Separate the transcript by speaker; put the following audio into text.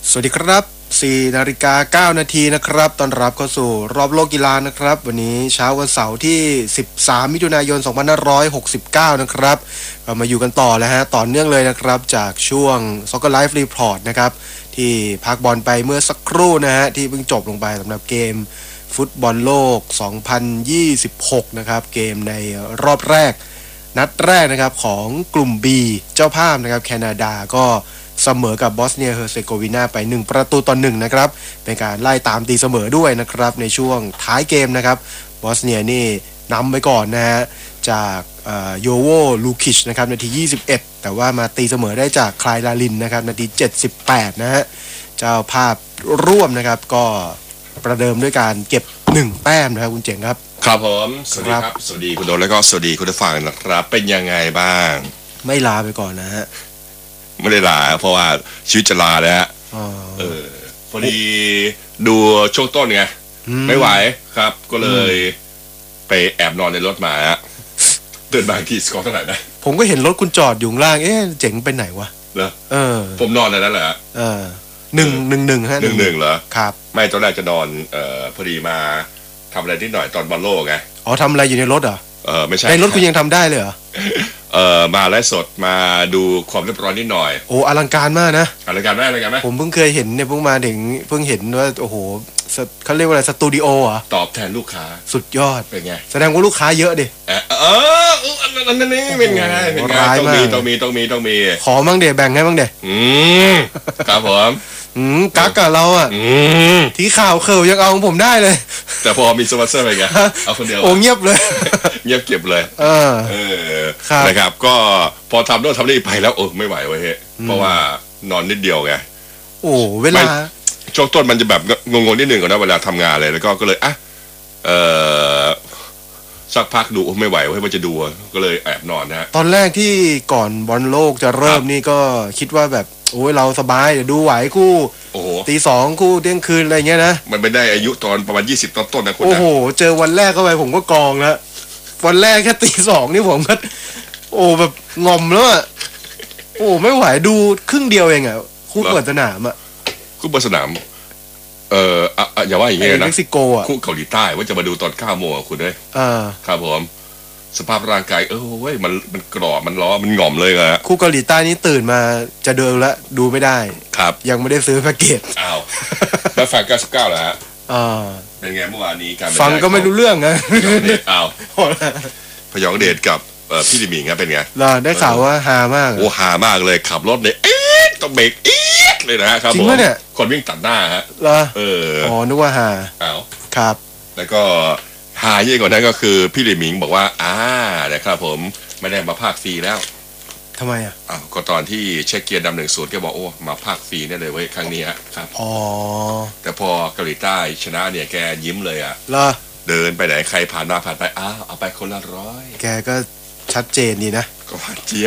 Speaker 1: สวัสดีครับ4:09 นาทีนะครับต้อนรับเข้าสู่รอบโลกกีฬานะครับวันนี้เช้าวันเสาร์ที่13มิถุนายน2569นะครับเรามาอยู่กันต่อแล้วฮะต่อเนื่องเลยนะครับจากช่วง Soccer Live Report นะครับที่พักบอลไปเมื่อสักครู่นะฮะที่เพิ่งจบลงไปสำหรับเกมฟุตบอลโลก2026นะครับเกมในรอบแรกนัดแรกนะครับของกลุ่ม B เจ้าภาพนะครับแคนาดาก็เสมอกับบอสเนียเฮอร์เซโกวีนาไป1-1นะครับเป็นการไล่ตามตีเสมอด้วยนะครับในช่วงท้ายเกมนะครับบอสเนียนี่นำไปก่อนนะฮะจากโยโวลูคิชนะครับนาที21แต่ว่ามาตีเสมอได้จากคลายลาลินนะครับนาที78นะฮะเจ้าภาพร่วมนะครับก็ประเดิมด้วยการเก็บ1แต้มนะครับคุณเจ๋งครับ
Speaker 2: ครับผมสวัสดีครับสวัสดีคุณโดนแล้วก็สวัสดีคุณผู้ฟังนะครับเป็นยังไงบ้าง
Speaker 1: ไม่ลาไปก่อนนะฮะ
Speaker 2: ไม่ได้ลาเพราะว่าชีวิตจะลาแล้วฮะพอดีดูช่วงต้นไงไม่ไหวครับก็เลยไปแอบนอนในรถมาฮะตื่นมาที่สกอร์เท่าไหร่นะ
Speaker 1: ผมก็เห็นรถคุณจอดอยู่ข้างล่างเจ๋งไปไหนวะ
Speaker 2: เหรอผมนอนในนั้นแหละ
Speaker 1: 1-1ฮะ
Speaker 2: 1-1เหรอ
Speaker 1: ครับ
Speaker 2: ไม่ตอนแรกจะนอนพอดีมาทำอะไรนิดหน่อยตอนบอลโลกไง
Speaker 1: อ๋อทำอะไรอยู่ในรถเหรอ
Speaker 2: ไม่ใช่
Speaker 1: ในรถคุณยังทำได้เลยเหรอ
Speaker 2: มาไลฟ์สดมาดูความเรียบร้อยนิดหน่อย
Speaker 1: โอ้อลังการมากนะ
Speaker 2: อลังการไหม
Speaker 1: ผมเพิ่งเคยเห็นเนี่ยเพิ่งมาถึงเพิ่งเห็นว่าโอ้โหเขาเรียกว่าอะไรสตูดิโอเหรอ
Speaker 2: ตอบแทนลูกค้า
Speaker 1: สุดยอด
Speaker 2: เป็นไง
Speaker 1: แสดงว่าลูกค้าเยอะดิ
Speaker 2: อันนี้เป็นไงต้องมี
Speaker 1: ขอมั่งเดี๋ยวแบ่งให้มั่งเดี๋ยว
Speaker 2: ครับผม
Speaker 1: กักกับเราอ่ะที่ข่าวเขิวยังเอาของผมได้เลย
Speaker 2: แต่พอมีสปอนเซอร์ไปไงเอาคนเดียว
Speaker 1: โอ้เงียบเลย
Speaker 2: เงียบเก็บเลยนะครับก็พอทำโน่นทำนี่ไปแล้วไม่ไหวเว้ยเพราะว่านอนนิดเดียวไง
Speaker 1: โอ้เวลา
Speaker 2: ช่วงต้นมันจะแบบงงๆนิดหนึ่งก่อนนะเวลาทำงานเลยแล้วก็เลยสักพักดูไม่ไหวว่าจะดูก็เลยแอบนอนนะ
Speaker 1: ตอนแรกที่ก่อนบอลโลกจะเริ่มนี่ก็คิดว่าแบบโอ้ยเราสบายเดี๋ยวดูไหวคู่ตี 2คู่เที่ยงคืนอะไรเงี้ยนะ
Speaker 2: มันไม่ได้อายุตอนประมาณ20ต้นนะคุณนะ
Speaker 1: โอ้โหเจอวันแรกเข้าไปผมก็กองแล้ววันแรกแค่ตี 2นี่ผมก็โอ้แบบงอมแล้วอ่ะโอ้ไม่ไหวดูครึ่งเดียวเองอ่ะคู่เปิดสนามอ่ะ
Speaker 2: คู่เปิดสนามอย่าว่าอย่างเงี้ยนะ
Speaker 1: เม็กซิโกอ่ะ
Speaker 2: คู่เกาหลีใต้ว่าจะมาดูตอน9 โมงคุณด้วยครับผมสภาพร่างกายเว้ยมันกรอบมันล้อมันหง่อมเลยอะ
Speaker 1: คู่เกาหลีใต้นี่ตื่นมาจะเดินแล้วดูไม่ได้
Speaker 2: ครับ
Speaker 1: ยังไม่ได้ซื้อแพ็กเกจ
Speaker 2: อ้าวแล้วฟัง99แล้วฮะเป็นไงเมื่อวานนี้การ
Speaker 1: ฟังก็ไม่รู้เรื่องนะ
Speaker 2: อ้าวพยองเดชกับพี่ดิมิงครับเป็นไง
Speaker 1: ได้ข่าวว่าฮามาก
Speaker 2: โอ้ฮามากเลยขับรถเนี่ยต้องเบรกเลยนะครับ
Speaker 1: จริงไหมเนี่ย
Speaker 2: คนวิ่งตัดหน้าฮะ
Speaker 1: อ๋อนึกว่าฮา
Speaker 2: อ้าว
Speaker 1: ครับ
Speaker 2: แล้วก็หายิ่งกว่านั้นก็คือพี่หลิมิงบอกว่านะครับผมไม่ได้มาภาคฟรีแล้ว
Speaker 1: ทำไมอ่ะ
Speaker 2: ก็ตอนที่เช็คเกียร์ดำ1-0แกบอกโอ้มาภาคฟรีเนี่ยเลยเว้ยครั้งนี้ครับแต่พอเกาหลีใต้ชนะเนี่ยแกยิ้มเลยเดินไปไหนใครผ่านมาผ่านไปเอาไปคนละ100
Speaker 1: แกก็ชัดเจนดีนะ
Speaker 2: ก็เจี๊ย